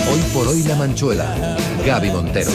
Hoy por hoy La Manchuela. Gaby Montero.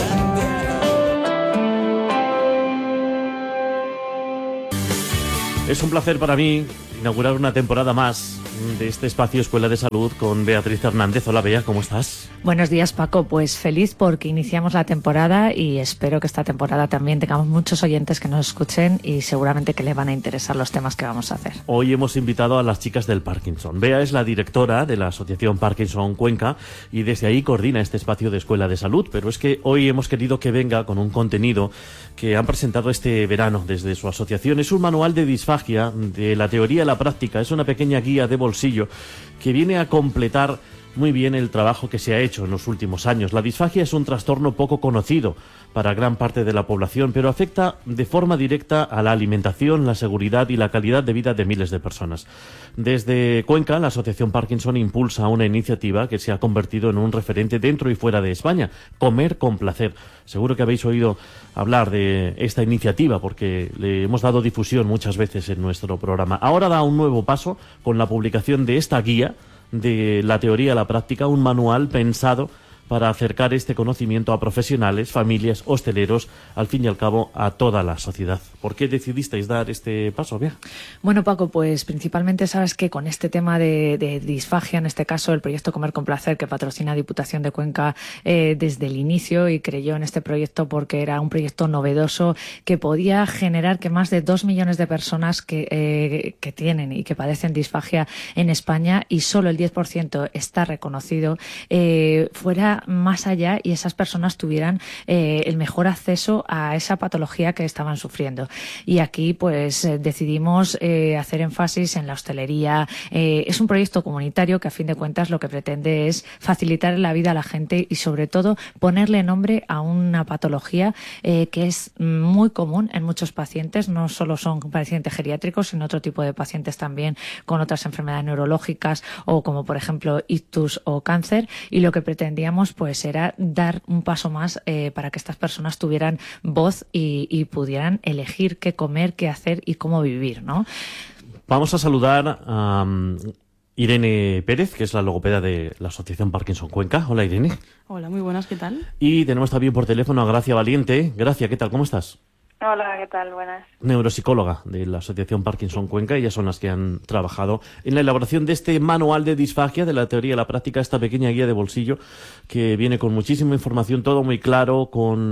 Es un placer para mí inaugurar una temporada más de este espacio Escuela de Salud con Beatriz Hernández. Hola, Bea, ¿cómo estás? Buenos días, Paco. Pues feliz porque iniciamos la temporada y espero que esta temporada también tengamos muchos oyentes que nos escuchen y seguramente que les van a interesar los temas que vamos a hacer. Hoy hemos invitado a las chicas del Parkinson. Bea es la directora de la Asociación Parkinson Cuenca y desde ahí coordina este espacio de Escuela de Salud, pero es que hoy hemos querido que venga con un contenido que han presentado este verano desde su asociación. Es un manual de disfagia, de la teoría a la práctica. Es una pequeña guía de bolsillo que viene a completar muy bien el trabajo que se ha hecho en los últimos años. La disfagia es un trastorno poco conocido para gran parte de la población, pero afecta de forma directa a la alimentación, la seguridad y la calidad de vida de miles de personas. Desde Cuenca, la Asociación Parkinson impulsa una iniciativa que se ha convertido en un referente dentro y fuera de España, Comer con Placer. Seguro que habéis oído hablar de esta iniciativa porque le hemos dado difusión muchas veces en nuestro programa. Ahora da un nuevo paso con la publicación de esta guía de la teoría a la práctica, un manual pensado para acercar este conocimiento a profesionales, familias, hosteleros, al fin y al cabo a toda la sociedad. ¿Por qué decidisteis dar este paso, Bea? Bueno, Paco, pues principalmente sabes que con este tema de disfagia, en este caso el proyecto Comer con Placer, que patrocina Diputación de Cuenca desde el inicio y creyó en este proyecto porque era un proyecto novedoso que podía generar que más de 2 millones de personas que tienen y que padecen disfagia en España y solo el 10% está reconocido, fuera más allá y esas personas tuvieran el mejor acceso a esa patología que estaban sufriendo. Y aquí pues decidimos hacer énfasis en la hostelería. Es un proyecto comunitario que a fin de cuentas lo que pretende es facilitar la vida a la gente y sobre todo ponerle nombre a una patología que es muy común en muchos pacientes. No solo son pacientes geriátricos, sino otro tipo de pacientes también con otras enfermedades neurológicas o como por ejemplo ictus o cáncer, y lo que pretendíamos pues era dar un paso más para que estas personas tuvieran voz y pudieran elegir qué comer, qué hacer y cómo vivir, ¿no? Vamos a saludar a Irene Pérez, que es la logopeda de la Asociación Parkinson Cuenca. Hola, Irene. Hola, muy buenas, ¿qué tal? Y tenemos también por teléfono a Gracia Valiente. Gracia, ¿qué tal? ¿Cómo estás? Hola, ¿qué tal? Buenas. Neuropsicóloga de la Asociación Parkinson Cuenca. Ellas son las que han trabajado en la elaboración de este manual de disfagia, de la teoría a la práctica, esta pequeña guía de bolsillo que viene con muchísima información, todo muy claro,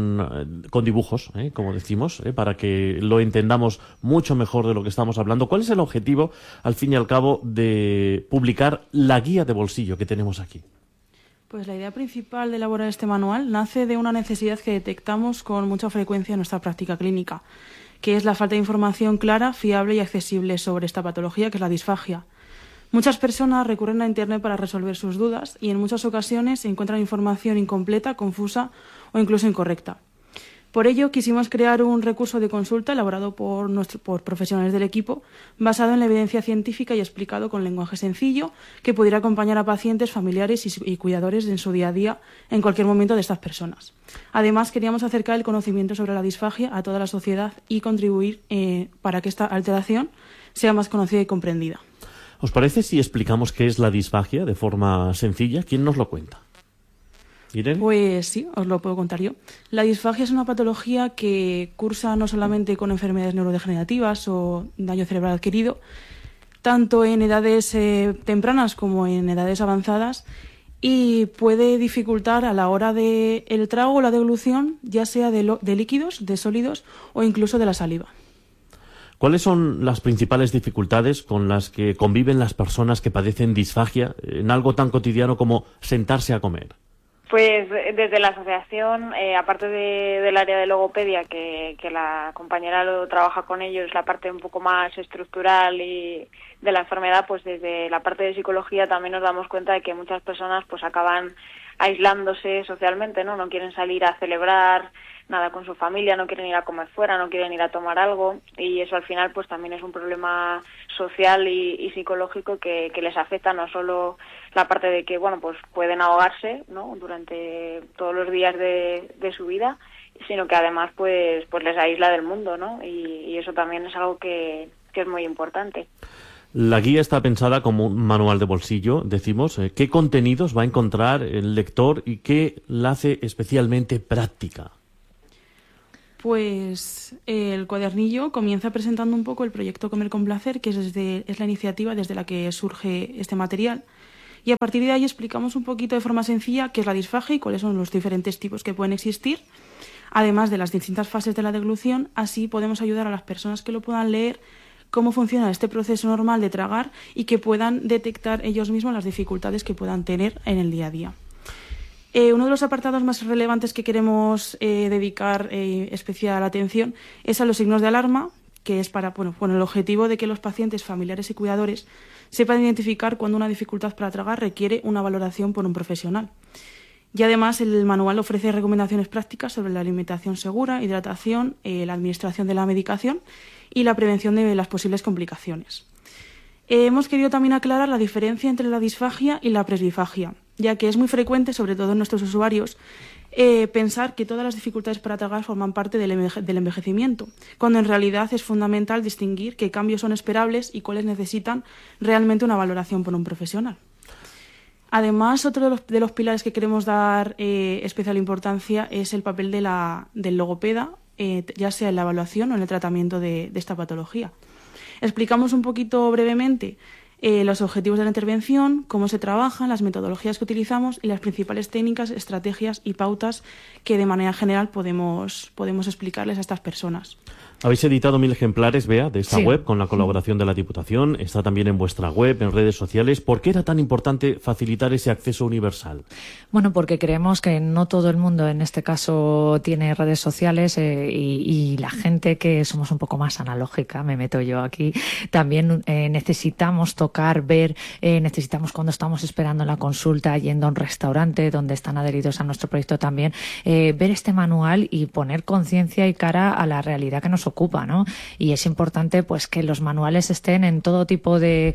con dibujos, como decimos, para que lo entendamos mucho mejor de lo que estamos hablando. ¿Cuál es el objetivo, al fin y al cabo, de publicar la guía de bolsillo que tenemos aquí? Pues la idea principal de elaborar este manual nace de una necesidad que detectamos con mucha frecuencia en nuestra práctica clínica, que es la falta de información clara, fiable y accesible sobre esta patología, que es la disfagia. Muchas personas recurren a Internet para resolver sus dudas y en muchas ocasiones encuentran información incompleta, confusa o incluso incorrecta. Por ello, quisimos crear un recurso de consulta elaborado por profesionales del equipo, basado en la evidencia científica y explicado con lenguaje sencillo, que pudiera acompañar a pacientes, familiares y cuidadores en su día a día, en cualquier momento de estas personas. Además, queríamos acercar el conocimiento sobre la disfagia a toda la sociedad y contribuir para que esta alteración sea más conocida y comprendida. ¿Os parece si explicamos qué es la disfagia de forma sencilla? ¿Quién nos lo cuenta? ¿Irene? Pues sí, os lo puedo contar yo. La disfagia es una patología que cursa no solamente con enfermedades neurodegenerativas o daño cerebral adquirido, tanto en edades tempranas como en edades avanzadas, y puede dificultar a la hora del trago o la deglución, ya sea de líquidos, de sólidos o incluso de la saliva. ¿Cuáles son las principales dificultades con las que conviven las personas que padecen disfagia en algo tan cotidiano como sentarse a comer? Pues desde la asociación, aparte del área de logopedia, que la compañera lo trabaja con ellos, la parte un poco más estructural y de la enfermedad, pues desde la parte de psicología también nos damos cuenta de que muchas personas pues acaban aislándose socialmente, ¿no? No quieren salir a celebrar nada con su familia, no quieren ir a comer fuera, no quieren ir a tomar algo, y eso al final pues también es un problema social y psicológico que les afecta, no solo la parte de que bueno pues pueden ahogarse, ¿no? Durante todos los días de su vida, sino que además pues les aísla del mundo, ¿no? Y eso también es algo que es muy importante. La guía está pensada como un manual de bolsillo, decimos. ¿Qué contenidos va a encontrar el lector y qué la hace especialmente práctica? Pues el cuadernillo comienza presentando un poco el proyecto Comer con Placer, que es la iniciativa desde la que surge este material. Y a partir de ahí explicamos un poquito de forma sencilla qué es la disfagia y cuáles son los diferentes tipos que pueden existir, además de las distintas fases de la deglución. Así podemos ayudar a las personas que lo puedan leer cómo funciona este proceso normal de tragar y que puedan detectar ellos mismos las dificultades que puedan tener en el día a día. Uno de los apartados más relevantes que queremos dedicar especial atención es a los signos de alarma, que es con el objetivo de que los pacientes, familiares y cuidadores sepan identificar cuando una dificultad para tragar requiere una valoración por un profesional. Y además el manual ofrece recomendaciones prácticas sobre la alimentación segura, hidratación, la administración de la medicación y la prevención de las posibles complicaciones. Hemos querido también aclarar la diferencia entre la disfagia y la presbifagia, ya que es muy frecuente, sobre todo en nuestros usuarios, pensar que todas las dificultades para tragar forman parte del envejecimiento, cuando en realidad es fundamental distinguir qué cambios son esperables y cuáles necesitan realmente una valoración por un profesional. Además, otro de los pilares que queremos dar especial importancia es el papel del logopeda, ya sea en la evaluación o en el tratamiento de esta patología. Explicamos un poquito brevemente los objetivos de la intervención, cómo se trabajan, las metodologías que utilizamos y las principales técnicas, estrategias y pautas que de manera general podemos explicarles a estas personas. Habéis editado 1000 ejemplares, Bea, de esta web con la colaboración de la Diputación. Está también en vuestra web, en redes sociales. ¿Por qué era tan importante facilitar ese acceso universal? Bueno, porque creemos que no todo el mundo en este caso tiene redes sociales y la gente que somos un poco más analógica, me meto yo aquí, también necesitamos tocar, ver, necesitamos cuando estamos esperando la consulta, yendo a un restaurante donde están adheridos a nuestro proyecto también, ver este manual y poner conciencia y cara a la realidad que nos ocupa, ¿no? Y es importante pues que los manuales estén en todo tipo de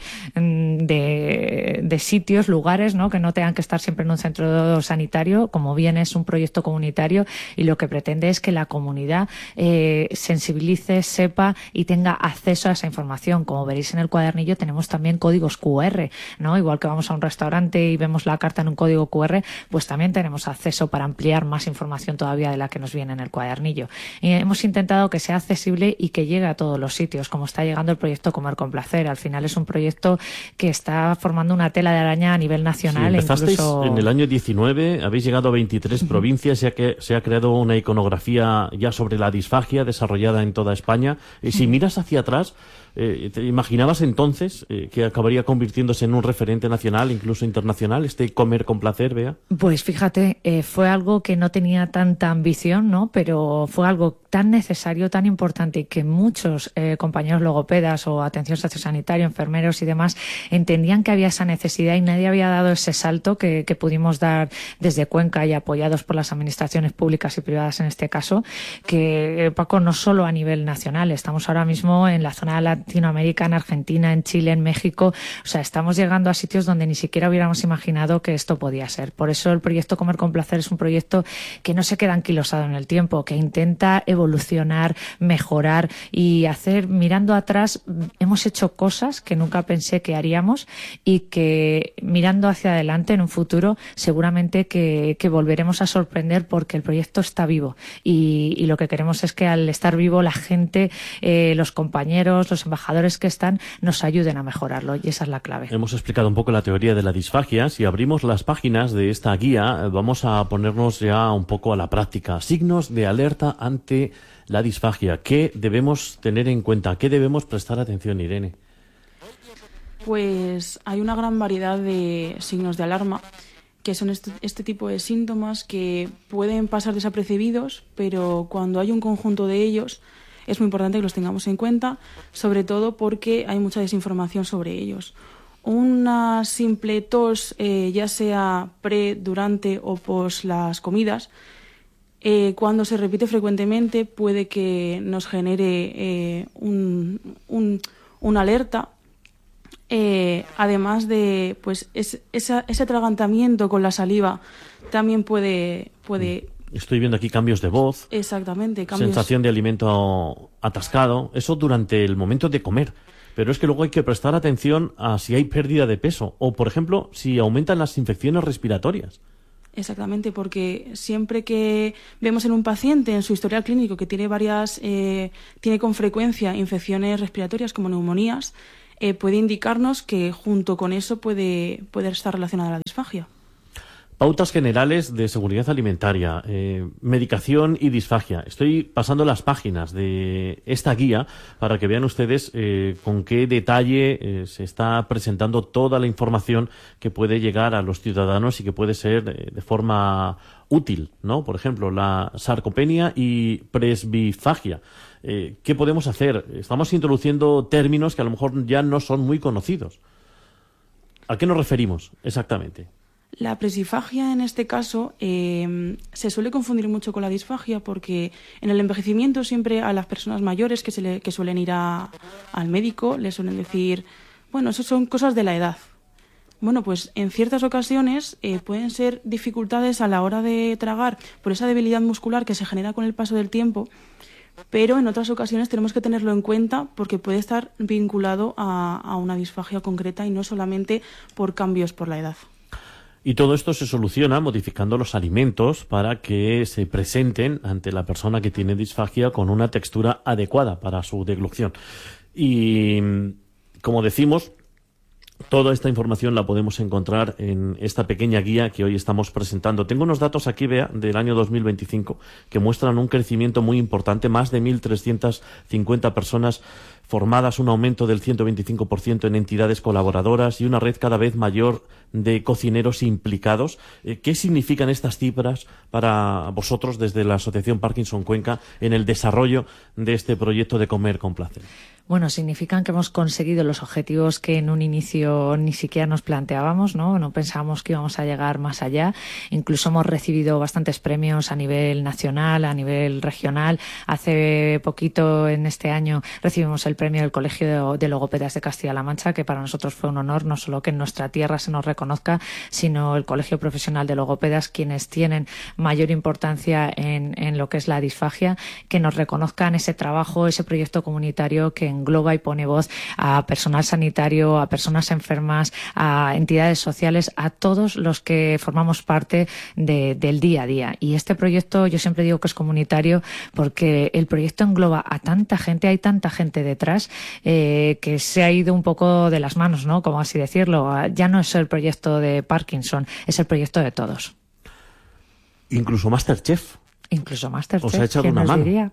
sitios, lugares, ¿no? Que no tengan que estar siempre en un centro sanitario, como bien es un proyecto comunitario, y lo que pretende es que la comunidad sensibilice, sepa y tenga acceso a esa información. Como veréis en el cuadernillo tenemos también códigos QR, ¿no? Igual que vamos a un restaurante y vemos la carta en un código QR, pues también tenemos acceso para ampliar más información todavía de la que nos viene en el cuadernillo. Y hemos intentado que sea accesible y que llegue a todos los sitios, como está llegando el proyecto Comer con Placer. Al final es un proyecto que está formando una tela de araña a nivel nacional. Sí, empezasteis incluso en el año 19, habéis llegado a 23 provincias, ya que se ha creado una iconografía ya sobre la disfagia desarrollada en toda España. Y si miras hacia atrás, ¿te imaginabas entonces que acabaría convirtiéndose en un referente nacional, incluso internacional, este Comer con Placer, Bea? Pues fíjate, fue algo que no tenía tanta ambición, ¿no? Pero fue algo tan necesario, tan importante, y que muchos compañeros logopedas o atención sociosanitaria, enfermeros y demás entendían que había esa necesidad y nadie había dado ese salto que pudimos dar desde Cuenca y apoyados por las administraciones públicas y privadas en este caso, que Paco, no solo a nivel nacional, estamos ahora mismo en la zona de Latinoamérica, en Argentina, en Chile, en México, o sea, estamos llegando a sitios donde ni siquiera hubiéramos imaginado que esto podía ser. Por eso el proyecto Comer con Placer es un proyecto que no se queda anquilosado en el tiempo, que intenta evolucionar, mejorar y hacer, mirando atrás, hemos hecho cosas que nunca pensé que haríamos y que mirando hacia adelante en un futuro seguramente que volveremos a sorprender, porque el proyecto está vivo y lo que queremos es que al estar vivo la gente, los compañeros, los embajadores que están, nos ayuden a mejorarlo, y esa es la clave. Hemos explicado un poco la teoría de la disfagia. Si abrimos las páginas de esta guía, vamos a ponernos ya un poco a la práctica. Signos de alerta ante la disfagia. ¿Qué debemos tener en cuenta? ¿Qué debemos prestar atención, Irene? Pues hay una gran variedad de signos de alarma, que son este tipo de síntomas que pueden pasar desapercibidos, pero cuando hay un conjunto de ellos es muy importante que los tengamos en cuenta, sobre todo porque hay mucha desinformación sobre ellos. Una simple tos, ya sea pre, durante o pos las comidas, cuando se repite frecuentemente puede que nos genere una alerta. Además de pues ese atragantamiento con la saliva también puede Estoy viendo aquí cambios de voz. Exactamente, cambios. Sensación de alimento atascado. Eso durante el momento de comer. pero es que luego hay que prestar atención a si hay pérdida de peso o, por ejemplo, si aumentan las infecciones respiratorias. Exactamente, porque siempre que vemos en un paciente, en su historial clínico, que tiene tiene con frecuencia infecciones respiratorias como neumonías, puede indicarnos que junto con eso puede estar relacionada la disfagia. Pautas generales de seguridad alimentaria, medicación y disfagia. Estoy pasando las páginas de esta guía para que vean ustedes con qué detalle se está presentando toda la información que puede llegar a los ciudadanos y que puede ser de forma útil, ¿no? Por ejemplo, la sarcopenia y presbifagia. ¿Qué podemos hacer? Estamos introduciendo términos que a lo mejor ya no son muy conocidos. ¿A qué nos referimos exactamente? La presbifagia, en este caso, se suele confundir mucho con la disfagia porque en el envejecimiento siempre a las personas mayores que suelen ir al médico les suelen decir, bueno, eso son cosas de la edad. Bueno, pues en ciertas ocasiones pueden ser dificultades a la hora de tragar por esa debilidad muscular que se genera con el paso del tiempo, pero en otras ocasiones tenemos que tenerlo en cuenta porque puede estar vinculado a una disfagia concreta y no solamente por cambios por la edad. Y todo esto se soluciona modificando los alimentos para que se presenten ante la persona que tiene disfagia con una textura adecuada para su deglución. Y, como decimos, toda esta información la podemos encontrar en esta pequeña guía que hoy estamos presentando. Tengo unos datos aquí, Bea, del año 2025, que muestran un crecimiento muy importante, más de 1.350 personas formadas, un aumento del 125% en entidades colaboradoras y una red cada vez mayor de cocineros implicados. ¿Qué significan estas cifras para vosotros desde la Asociación Parkinson Cuenca en el desarrollo de este proyecto de Comer con Placer? Bueno, significan que hemos conseguido los objetivos que en un inicio ni siquiera nos planteábamos, ¿no? No pensábamos que íbamos a llegar más allá. Incluso hemos recibido bastantes premios a nivel nacional, a nivel regional. Hace poquito, en este año, recibimos el premio del Colegio de Logopedas de Castilla-La Mancha, que para nosotros fue un honor, no solo que en nuestra tierra se nos reconozca, sino el Colegio Profesional de Logopedas, quienes tienen mayor importancia en lo que es la disfagia, que nos reconozcan ese trabajo, ese proyecto comunitario que engloba y pone voz a personal sanitario, a personas enfermas, a entidades sociales, a todos los que formamos parte del día a día. Y este proyecto, yo siempre digo que es comunitario porque el proyecto engloba a tanta gente, hay tanta gente detrás, que se ha ido un poco de las manos, ¿no? Como así decirlo. Ya no es el proyecto de Parkinson, es el proyecto de todos. Incluso MasterChef. Incluso MasterChef. Os ha echado una mano. Diría?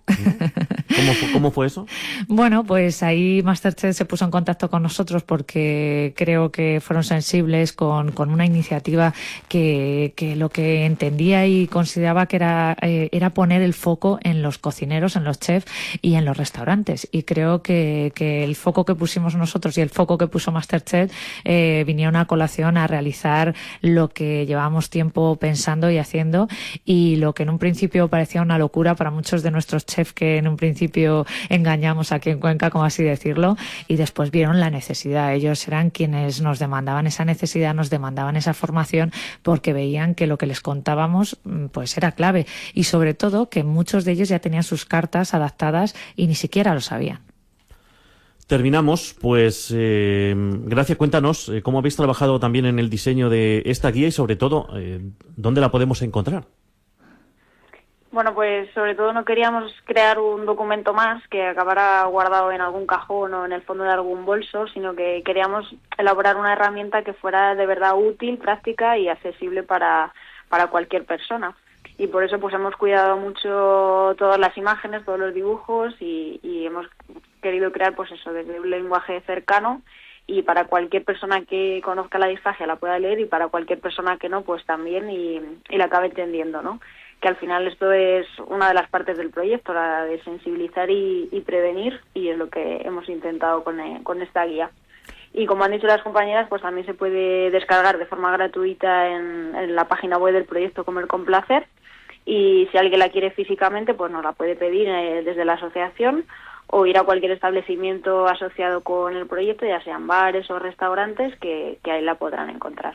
¿Cómo fue eso? Bueno, pues ahí MasterChef se puso en contacto con nosotros porque creo que fueron sensibles con una iniciativa que lo que entendía y consideraba que era poner el foco en los cocineros, en los chefs y en los restaurantes. Y creo que el foco que pusimos nosotros y el foco que puso MasterChef vinieron a colación a realizar lo que llevábamos tiempo pensando y haciendo, y lo que en un principio parecía una locura para muchos de nuestros chefs que en un principio engañamos aquí en Cuenca, como así decirlo, y después vieron la necesidad. Ellos eran quienes nos demandaban esa necesidad, nos demandaban esa formación, porque veían que lo que les contábamos pues era clave, y sobre todo que muchos de ellos ya tenían sus cartas adaptadas y ni siquiera lo sabían. Terminamos, pues Gracia, cuéntanos cómo habéis trabajado también en el diseño de esta guía y sobre todo dónde la podemos encontrar. Bueno, pues sobre todo no queríamos crear un documento más que acabara guardado en algún cajón o en el fondo de algún bolso, sino que queríamos elaborar una herramienta que fuera de verdad útil, práctica y accesible para cualquier persona. Y por eso pues hemos cuidado mucho todas las imágenes, todos los dibujos y hemos querido crear pues eso desde un lenguaje cercano y para cualquier persona que conozca la disfagia la pueda leer, y para cualquier persona que no pues también y la acabe entendiendo, ¿no? Que al final esto es una de las partes del proyecto, la de sensibilizar y prevenir, y es lo que hemos intentado con esta guía. Y como han dicho las compañeras, pues también se puede descargar de forma gratuita en la página web del proyecto Comer con Placer, y si alguien la quiere físicamente, pues nos la puede pedir desde la asociación o ir a cualquier establecimiento asociado con el proyecto, ya sean bares o restaurantes, que ahí la podrán encontrar.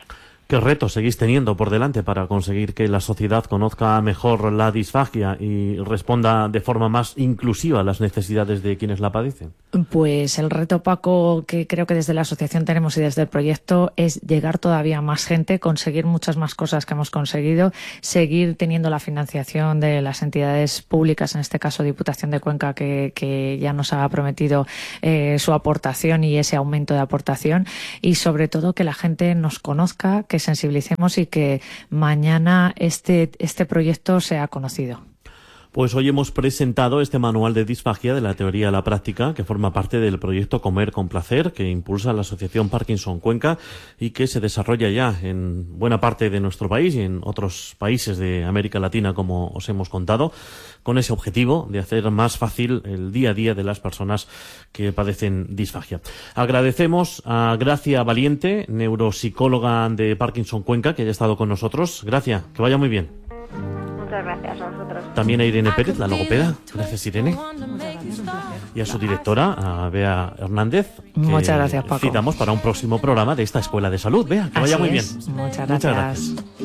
¿Qué retos seguís teniendo por delante para conseguir que la sociedad conozca mejor la disfagia y responda de forma más inclusiva a las necesidades de quienes la padecen? Pues el reto, Paco, que creo que desde la asociación tenemos y desde el proyecto es llegar todavía a más gente, conseguir muchas más cosas que hemos conseguido, seguir teniendo la financiación de las entidades públicas, en este caso Diputación de Cuenca, que ya nos ha prometido su aportación y ese aumento de aportación, y sobre todo que la gente nos conozca, que sensibilicemos y que mañana este proyecto sea conocido. Pues hoy hemos presentado este manual de disfagia de la teoría a la práctica que forma parte del proyecto Comer con Placer que impulsa la Asociación Parkinson Cuenca y que se desarrolla ya en buena parte de nuestro país y en otros países de América Latina, como os hemos contado, con ese objetivo de hacer más fácil el día a día de las personas que padecen disfagia. Agradecemos a Gracia Valiente, neuropsicóloga de Parkinson Cuenca, que haya estado con nosotros. Gracia, que vaya muy bien. Muchas gracias a vosotros. También a Irene Pérez, la logopeda. Gracias, Irene. Y a su directora, a Bea Hernández. Muchas gracias, Paco. Citamos para un próximo programa de esta Escuela de Salud. Bea, que vaya muy bien. Muchas gracias.